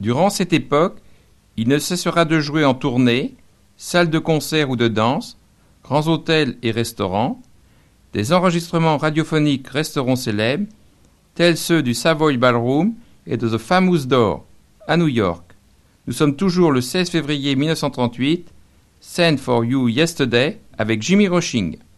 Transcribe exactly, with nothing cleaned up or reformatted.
Durant cette époque, il ne cessera de jouer en tournée, salles de concert ou de danse, grands hôtels et restaurants. Des enregistrements radiophoniques resteront célèbres, tels ceux du Savoy Ballroom et de The Famous Door, à New York. Nous sommes toujours le seize février mille neuf cent trente-huit, Send for You Yesterday avec Jimmy Rushing.